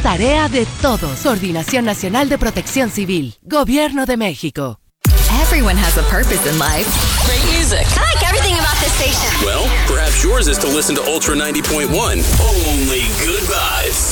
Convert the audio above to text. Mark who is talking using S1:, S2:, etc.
S1: tarea de todos. Coordinación Nacional de Protección Civil. Gobierno de México.
S2: Everyone has a purpose in life.
S3: Great music.
S2: I like everything about this station.
S4: Well, perhaps yours is to listen to Ultra 90.1. Only good vibes.